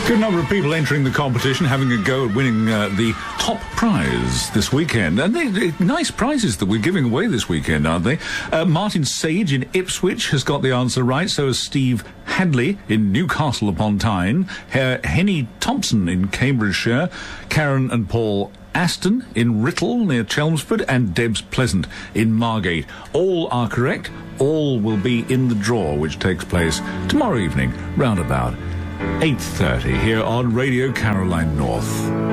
Good number of people entering the competition, having a go at winning the top prize this weekend. And they're nice prizes that we're giving away this weekend, aren't they? Martin Sage in Ipswich has got the answer right. So has Steve Hadley in Newcastle upon Tyne. Henny Thompson in Cambridgeshire. Karen and Paul Aston in Writtle near Chelmsford, and Debs Pleasant in Margate. All are correct. All will be in the draw, which takes place tomorrow evening, round about 8:30 here on Radio Caroline North.